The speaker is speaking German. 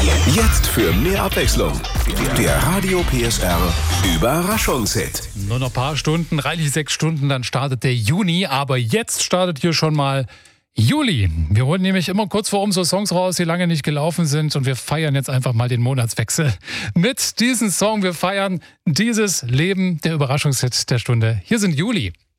Jetzt für mehr Abwechslung. Der Radio PSR Überraschungshit. Nur noch ein paar Stunden, reichlich 6 Stunden, dann startet der Juni. Aber jetzt startet hier schon mal Juli. Wir holen nämlich immer kurz vor so Songs raus, die lange nicht gelaufen sind. Und wir feiern jetzt einfach mal den Monatswechsel mit diesem Song. Wir feiern dieses Leben, der Überraschungshit der Stunde. Hier sind Juli.